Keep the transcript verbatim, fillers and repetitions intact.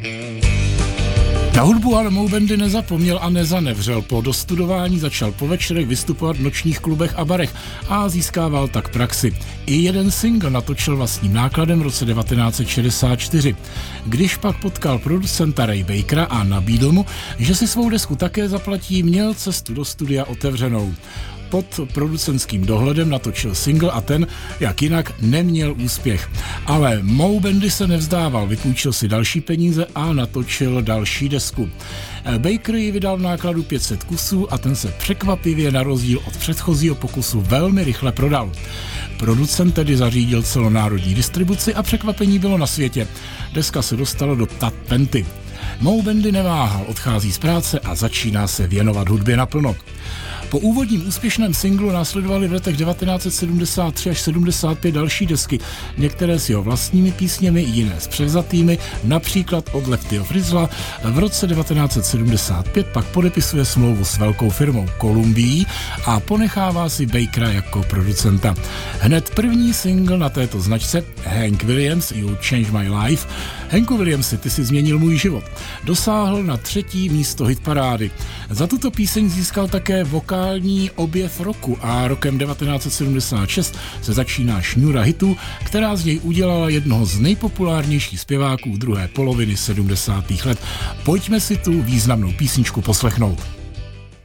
Na hudbu ale Moubandy nezapomněl a nezanevřel. Po dostudování začal po večerech vystupovat v nočních klubech a barech a získával tak praxi. I jeden single natočil vlastním nákladem v roce devatenáct set šedesát čtyři. Když pak potkal producenta Ray Bakera a nabídl mu, že si svou desku také zaplatí, měl cestu do studia otevřenou. Pod producentským dohledem natočil single a ten, jak jinak, neměl úspěch. Ale Moubandy se nevzdával, vypůjčil si další peníze a natočil další desku. Baker ji vydal v nákladu pět set kusů a ten se překvapivě na rozdíl od předchozího pokusu velmi rychle prodal. Producent tedy zařídil celonárodní distribuci a překvapení bylo na světě. Deska se dostala do Top dvacet. Moubandy neváhal, odchází z práce a začíná se věnovat hudbě naplno. Po úvodním úspěšném singlu následovaly v letech devatenáct set sedmdesát tři až sedmdesát pět další desky, některé s jeho vlastními písněmi, jiné s převzatými, například od Leftyho Frizzla. V roce devatenáct set sedmdesát pět pak podepisuje smlouvu s velkou firmou Columbií a ponechává si Bakera jako producenta. Hned první single na této značce, Hank Williams, You Changed My Life, Hanku Williamsi, ty si změnil můj život, dosáhl na třetí místo hitparády. Za tuto píseň získal také vokální objev roku a rokem devatenáct set sedmdesát šest se začíná šňůra hitů, která z něj udělala jednoho z nejpopulárnějších zpěváků druhé poloviny sedmdesátých let. Pojďme si tu významnou písničku poslechnout.